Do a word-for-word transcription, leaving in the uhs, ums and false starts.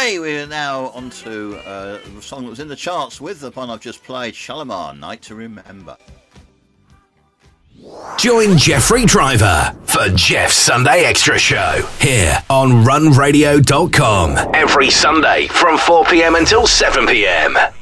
Okay, we're now on to uh, the song that was in the charts with the one I've just played, Shalimar, Night to Remember. Join Jeffrey Driver for Jeff's Sunday Extra Show here on run radio dot com every Sunday from four p.m. until seven p.m.